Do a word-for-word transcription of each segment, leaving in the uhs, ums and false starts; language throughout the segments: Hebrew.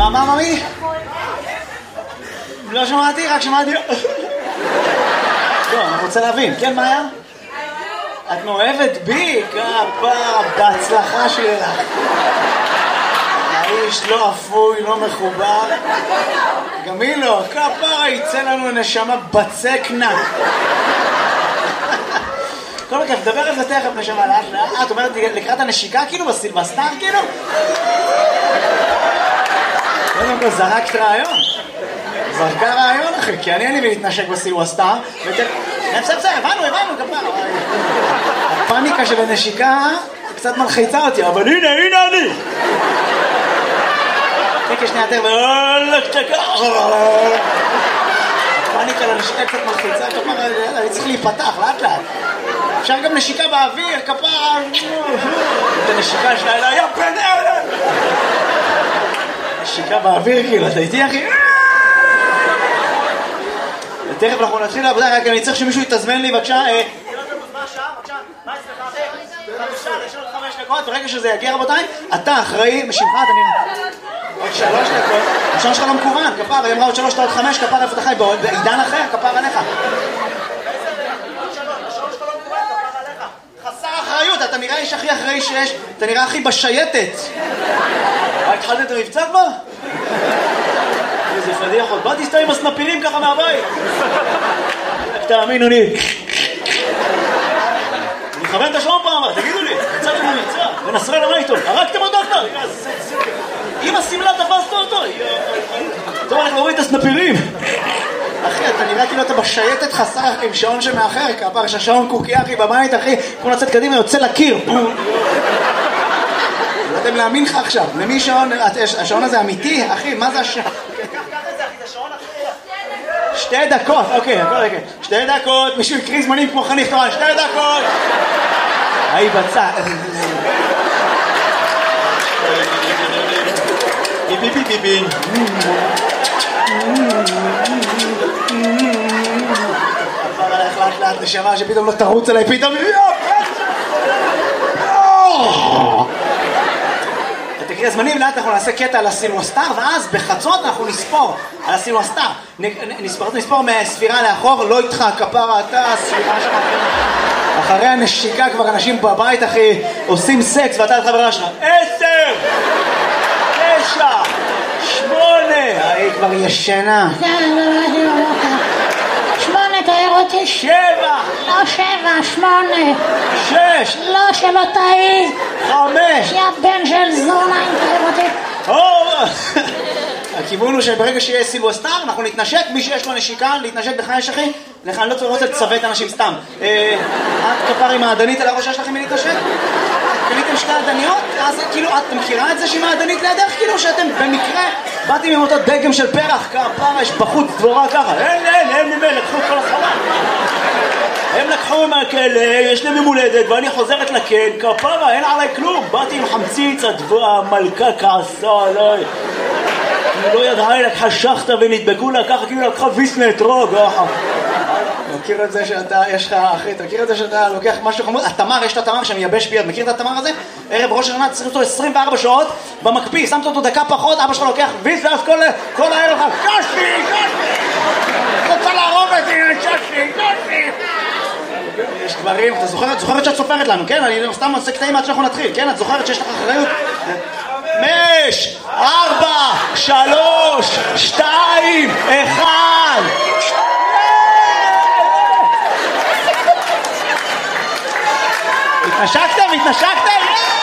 מה, מה, ממי? לא שמעתי, רק שמעתי... לא, אני רוצה להבין. כן, מה היה? את מאוהבת בי? כפרה, בהצלחה שלך. האיש לא אפוי, לא מחובר. גם היא לא, כפרה, יצא לנו נשמה בצק נק. כל מקרה, תדבר על זה תכף נשמה לאט לאט. את אומרת לקראת הנשיקה כאילו בסילבסטר כאילו? קודם כל זרקת רעיון. זרקה רעיון אחי, כי אני אין לי להתנשק בסילבסטר. בסדר, בסדר, הבנו, הבנו, כפרה. הפאניקה של הנשיקה קצת מלחיצה אותי, אבל הנה, הנה אני. תקה שנייה יותר, ואולק תקה. הפאניקה לנשיקה קצת מלחיצה, כפרה, אני צריך להיפתח, לאט לאט. אפשר גם נשיקה באוויר, כפרה. את הנשיקה שלה, אלא, יא בן אלה. נשיקה באוויר, כאילו, אתה איתי, אחי? תכף אנחנו נתחיל לעבודה, רק אני צריך שמישהו יתזמן לי, בבקשה. ברגע שזה יגיע רבותיי, אתה אחראי, משמך, אתה נראה עוד שלוש דקות, השעון שלך לא מקוון, כפר, היא אמרה עוד שלוש, עוד חמש, כפר איפה אתה חי, בעידן אחר, כפר עליך. חסר אחריות, אתה נראה איש הכי אחראי שיש, אתה נראה הכי בשייטת. התחלת את המבצע כבר? איזה פדיח עוד, באתי סתם עם הסנפירים ככה מהבית. תאמינו לי. אני מכוון את השעון פעם, תגידו לי, קצת לנו מבצע, ונסרה למה איתו, הרגתם אותו דוקטור? אם הסמלה תפסת אותו, טוב, אנחנו רואים את הסנפירים. אחי, אתה נראה כאילו אתה בשייטת חסר עם שעון שמאחר, כפר שהשעון קוקי אחי בבית, אחי, כמו לצאת קדימה, יוצא לקיר. לא יודעים להאמין לך עכשיו, למי שעון, השעון הזה אמיתי, אחי, מה זה השעון? שתי דקות, אוקיי, הכל רגע. שתי דקות, מישהו יקריא זמנים כמו חניך תורן, שתי דקות! היי בצע. ביבי ביבי ביבי. עבר עליך לאט לאט נשמה שפתאום לא תרוץ עליי, פתאום... תקריא זמנים, לאט אנחנו נעשה קטע על הסילבסטר, ואז בחצות אנחנו נספור על הסילבסטר. נספור, נספור מהספירה לאחור, לא איתך, כפרה, אתה, הספירה שלך. אחרי הנשיקה כבר אנשים בבית, אחי, עושים סקס, ואתה את חברה שלך. עשר! תשע! שמונה! היא כבר ישנה. שמונה, תאר אותי. שבע! לא שבע, שמונה. שש! לא, שלא תאי. חמש! יא בן של זונה, אם תאר אותי. הכיוון הוא שברגע שיהיה סילבסטר, אנחנו נתנשק, מי שיש לו נשיקה, להתנשק בך יש אחי? לך, אני לא רוצה לצוות אנשים סתם. את כפר עם העדנית על הראש שלכם מלהתנשק? קניתם שתי עדניות? אז כאילו, את מכירה את זה שהיא מעדנית לידך? כאילו שאתם במקרה באתם עם אותו דגם של פרח, כפר, יש בחוץ דבורה ככה. אין, אין, אין, אין, אין, לקחו כל החלל. הם לקחו מהכלא, יש להם ממולדת, ואני חוזרת לכן, כפרה, אין עליי כלום. באתי עם חמציץ, המלכה כעסה עליי. היא לא ידעה, היא לקחה שחטה ונדבקו לה ככה, כאילו לקחה ויסנה אתרוג. מכיר את זה שאתה, יש לך, אחי, תכיר את זה שאתה לוקח משהו חמוד? התמר, יש את התמר שמייבש ביד, מכיר את התמר הזה? ערב ראש השנה, צריך אותו עשרים וארבע שעות במקפיא, שמת אותו דקה פחות, אבא שלך לוקח ויס, ואז כל, כל הערב לך, קשתי, קשתי! רוצה להרוג אותי, קשתי, קשתי! יש דברים, אתה זוכרת, זוכרת שאת סופרת לנו, כן? אני סתם עושה קטעים עד שאנחנו נתחיל, כן? את זוכרת שיש לך אחריות? חמש, ארבע, שלוש, שתיים, אחד! התנשקתם? התנשקתם?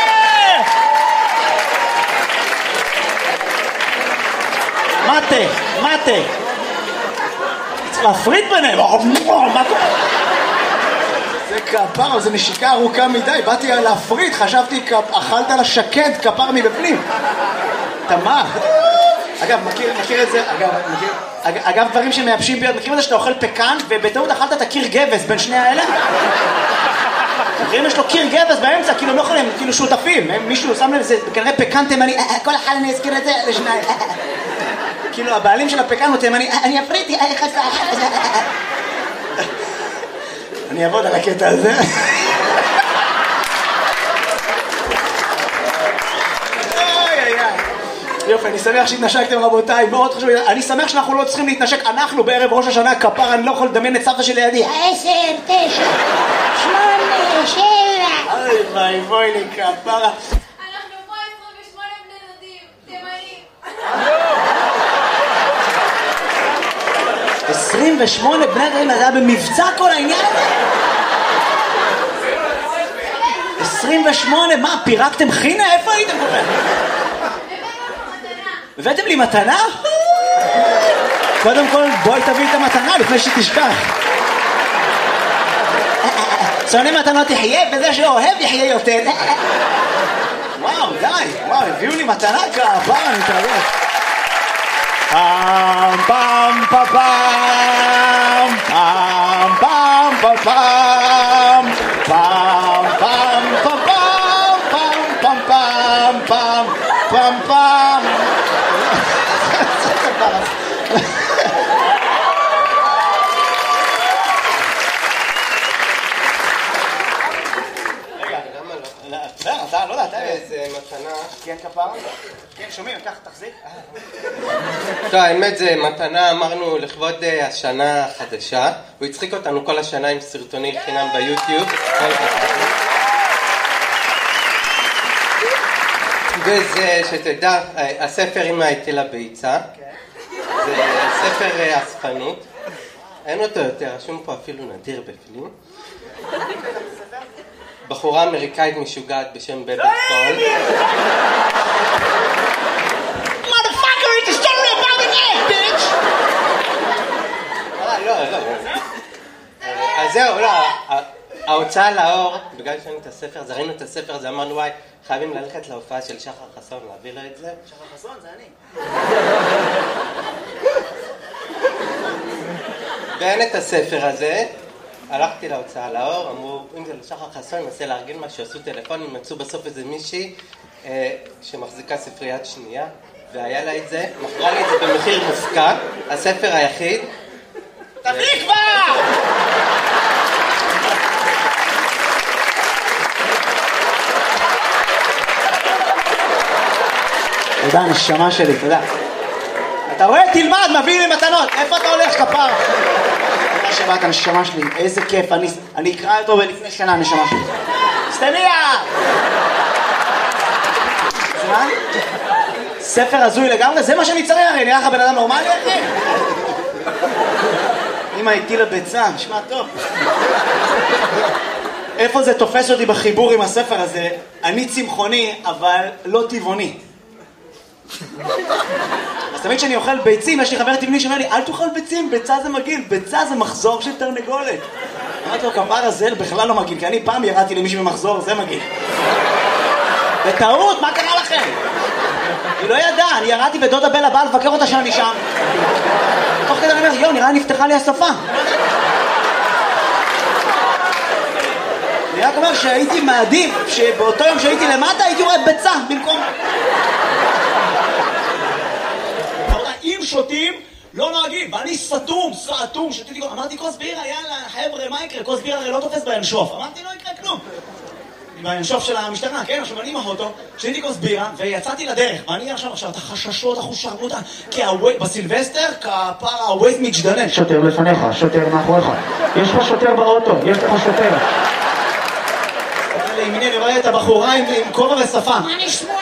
מתה, מתה. צריך להפריד ביניהם. מה קורה? זה כפר, זה נשיקה ארוכה מדי. באתי להפריד, חשבתי, אכלת לשקד כפר מבפנים. תמר. אגב, מכיר, מכיר את זה, אגב, מכיר, אגב, דברים שמייבשים ביד, מכירים את זה שאתה אוכל פקן, ובטעות אכלת את הקיר גבס בין שני האלה? מכירים, יש לו קיר גבס באמצע, כאילו הם לא יכולים, כאילו שותפים, מישהו שם לב, זה כנראה פקן תימני, כל אחד אני אזכיר את זה לשניים. כאילו, הבעלים של הפקן הוא תימני, אני אפריתי, אני אעבוד על הקטע הזה. יופי, אני שמח שהתנשקתם רבותיי, מאוד חשוב, אני שמח שאנחנו לא צריכים להתנשק, אנחנו בערב ראש השנה כפר, אני לא יכול לדמיין את סבתא שלי לידי. עשר, תשע, שמונה, שבע. אוי ביי, בואי לי כפרה. אנחנו פה עשרים ושמונה בני דודים, תימנים. עשרים ושמונה בני דודים, זה היה במבצע כל העניין הזה? עשרים ושמונה, מה, פירקתם חינה? איפה הייתם כולכם? הבאתם לי מתנה? קודם כל בואי תביא את המתנה לפני שתשכח. שונא מתנות תחיה וזה שאוהב יחיה יותר. וואו, די, וואו, הביאו לי מתנה כפר, אני מתרגש. פעם פעם פעם פעם פעם פעם פעם פעם פעם פעם פעם פעם פעם פעם פעם. אתה לא יודע, אתה איזה מתנה. כן כפרה? כן, שומעים, ככה תחזיק. טוב, האמת זה מתנה, אמרנו לכבוד השנה החדשה. הוא הצחיק אותנו כל השנה עם סרטוני חינם ביוטיוב. וזה, שתדע, הספר אמא הטילה ביצה. זה ספר אספנות. אין אותו יותר, רשום פה אפילו נדיר בפנים. בחורה אמריקאית משוגעת בשם בבת קול. Motherfucker, it's a story about an egg, bitch! לא, לא. אז זהו, לא. ההוצאה לאור, בגלל שראינו את הספר, אז ראינו את הספר הזה, אמרנו וואי, חייבים ללכת להופעה של שחר חסון, להביא לו את זה. שחר חסון, זה אני. ואין את הספר הזה. הלכתי להוצאה לאור, אמרו, אם זה לשחר חסון, ננסה להרגיל משהו, עשו טלפון, מצאו בסוף איזה מישהי אה, שמחזיקה ספריית שנייה, והיה לה את זה, מכרה לי את זה במחיר מופקע, הספר היחיד. תביא כבר! תודה, נשמה שלי, תודה. אתה רואה? תלמד, מביא לי מתנות. איפה אתה הולך, כפר? תודה שבאת, נשמה שלי. איזה כיף. אני, אני אקרא אותו לפני שנה, נשמה שלי. סטניה! מה? ספר הזוי לגמרי? זה מה שאני צריך, הרי נראה לך בן אדם נורמלי, אחי? אמא הטילה ביצה, נשמע טוב. איפה זה תופס אותי בחיבור עם הספר הזה? אני צמחוני, אבל לא טבעוני. אז תמיד כשאני אוכל ביצים, יש לי חבר טבעוני שאומר לי, אל תאכל ביצים, ביצה זה מגעיל, ביצה זה מחזור של תרנגולת. אמרתי לו, כפר הזה בכלל לא מגעיל, כי אני פעם ירדתי למישהו במחזור, זה מגעיל. בטעות, מה קרה לכם? היא לא ידעה, אני ירדתי ודודה בלה באה לבקר אותה שאני שם. תוך כדי אני אומר, יו, נראה נפתחה לי השפה. אני רק אומר שהייתי מעדיף, שבאותו יום שהייתי למטה הייתי רואה ביצה במקום... אם שותים, לא נוהגים, ואני סתום, סתום, שתיתי... אמרתי, כוס בירה, יאללה, חבר'ה, מה יקרה? כוס בירה הרי לא תופס בינשוף. אמרתי, לא יקרה כלום. בינשוף של המשטרה, כן? עכשיו אני עם האוטו, שתיתי כוס בירה, ויצאתי לדרך. ואני עכשיו, עכשיו, את החששות, החושרנות, כי בסילבסטר, כפר הווייז מתגדלן. שוטר לפניך, שוטר מאחוריך. יש לך שוטר באוטו, יש לך שוטר. לימיני, אני רואה את הבחורה עם כובע ושפה. אני שמויה!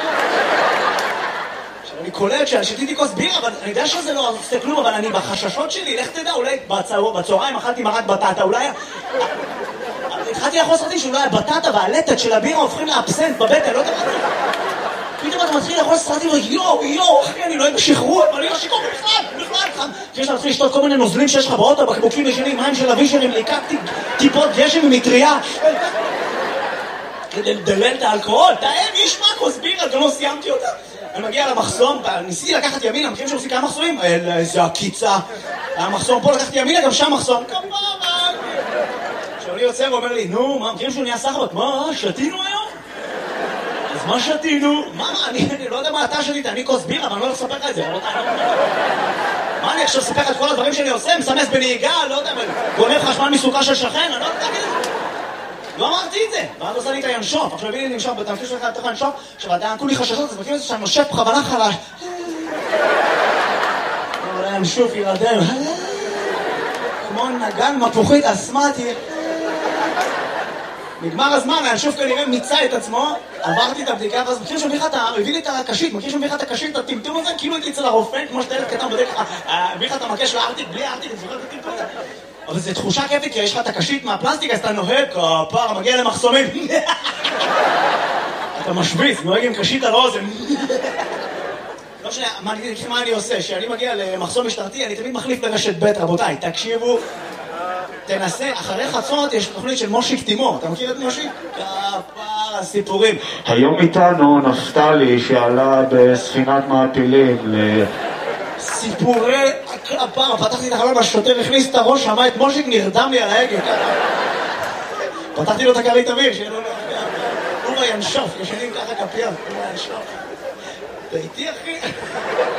אני קולט ששתיתי כוס בירה, אבל אני יודע שזה לא עושה כלום, אבל אני בחששות שלי, לך תדע, אולי בצהריים אכלתי מרק בטטה, אולי... התחלתי לאכול סרטים שאולי הבטטה והלטת של הבירה הופכים לאבסנט בבטן, לא יודע מה זה. פתאום אתה מתחיל לאכול סרטים ויואו, יואו, אחי, אני לא אוהב שחרור, אבל אני לא שיקור בכלל, בכלל. כשיש להתחיל לשתות כל מיני נוזלים שיש לך באוטו, בקבוקים ישנים, מים של אבישרים, ליקקתי טיפות גשם ומטריה. כדי לדלל את האלכוהול, תאם, יש מה כוס בירה, גם לא סיימתי אותה. אני מגיע למחסום, ניסיתי לקחת ימינה, מכירים שעושים כמה מחסומים? איזה עקיצה. המחסום פה לקחתי ימינה, גם שם מחסום. כמובן. עכשיו אני יוצא ואומר לי, נו, מה, מכירים שהוא נהיה סחבק? מה, שתינו היום? אז מה שתינו? מה, אני לא יודע מה אתה שתית, אני כוס בירה, אבל אני לא הולך לספר לך את זה. מה, אני עכשיו אספר לך את כל הדברים שאני עושה? מסמס בנהיגה, לא יודע, גונב חשמל מסוכה של שכן, אני לא יודע להגיד את זה. לא אמרתי את זה. ואז עושה לי את הינשוף. עכשיו הביאי לי לנשוף, אתה מכיר שלך לתוך הינשוף, עכשיו עדיין כולי חששות, אז מכיר את זה שאני נושף בכוונה חלש. אבל הינשוף יירדם. כמו נגן מפוחית אסמטי. נגמר הזמן, הינשוף כנראה מיצה את עצמו, עברתי את הבדיקה, ואז מכיר שמביא לך את ה... הביא לי את הקשית, מכיר שמביא לך את הקשית, את הטמטום הזה, כאילו הייתי אצל הרופא, כמו שאתה ילד קטן בדרך, הביא לך את המקש לארטיק, בלי ארטיק, אני זוכר את הטמטום הזה. אבל זו תחושה כיפית, כי יש לך את הקשית מהפלסטיק, אז אתה נוהג, כפר, מגיע למחסומים. אתה משוויץ, נוהג עם קשית על האוזן. לא משנה, מה אני עושה? כשאני מגיע למחסום משטרתי, אני תמיד מחליף לרשת ב', רבותיי, תקשיבו. תנסה, אחרי חצות יש תוכנית של מושיק תימור, אתה מכיר את מושיק? כפר הסיפורים. היום איתנו נפתלי שעלה בספינת מעפילים ל... סיפורי הכפר, פתחתי את החלון, השוטר הכניס את הראש, שמע את מושיק, נרדם לי על ההגה. פתחתי לו את הכרית אוויר, שאלו לו, הוא בינשוף, ישנים ככה כפיים, הוא בינשוף. אתה איתי אחי?